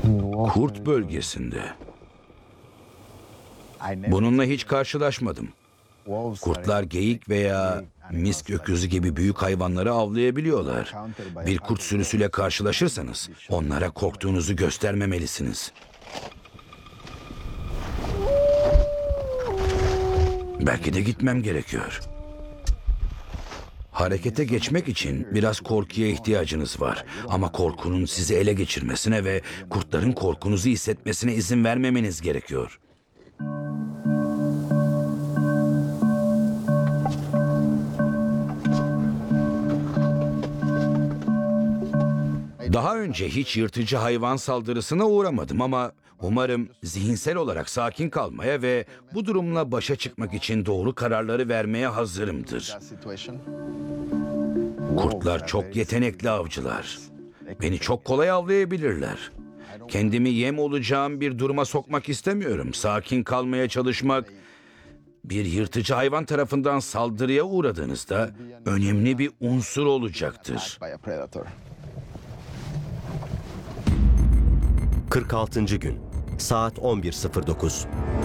Kurt bölgesinde. Bununla hiç karşılaşmadım. Kurtlar geyik veya misk öküzü gibi büyük hayvanları avlayabiliyorlar. Bir kurt sürüsüyle karşılaşırsanız onlara korktuğunuzu göstermemelisiniz. Belki de gitmem gerekiyor. Harekete geçmek için biraz korkuya ihtiyacınız var. Ama korkunun sizi ele geçirmesine ve kurtların korkunuzu hissetmesine izin vermemeniz gerekiyor. Daha önce hiç yırtıcı hayvan saldırısına uğramadım ama umarım zihinsel olarak sakin kalmaya ve bu durumla başa çıkmak için doğru kararları vermeye hazırımdır. Kurtlar çok yetenekli avcılar. Beni çok kolay avlayabilirler. Kendimi yem olacağım bir duruma sokmak istemiyorum. Sakin kalmaya çalışmak, bir yırtıcı hayvan tarafından saldırıya uğradığınızda önemli bir unsur olacaktır. 46. gün saat 11.09.